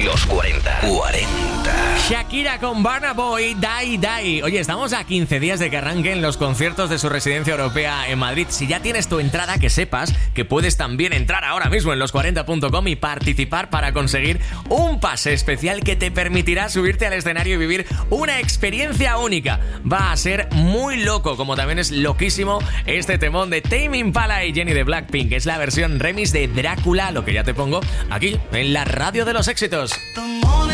Los 40. Shakira con Burna Boy, Die Die. Oye, estamos a 15 días de que arranquen los conciertos de su residencia europea en Madrid. Si ya tienes tu entrada, que sepas que puedes también entrar ahora mismo en los40.com y participar para conseguir un pase especial que te permitirá subirte al escenario y vivir una experiencia única. Va a ser muy loco, como también es loquísimo este temón de Tame Impala y Jennie de Blackpink. Es la versión remix de Drácula, lo que ya te pongo aquí en la radio de los éxitos.